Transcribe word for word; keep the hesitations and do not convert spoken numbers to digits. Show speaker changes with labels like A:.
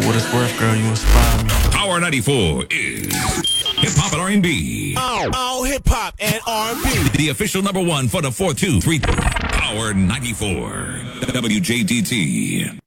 A: For what it's worth, girl, you inspire me.
B: Power ninety-four is hip hop and R and B.
C: Oh, oh hip hop and R and B.
B: The official number one for the four two three. Power ninety-four. W J D T.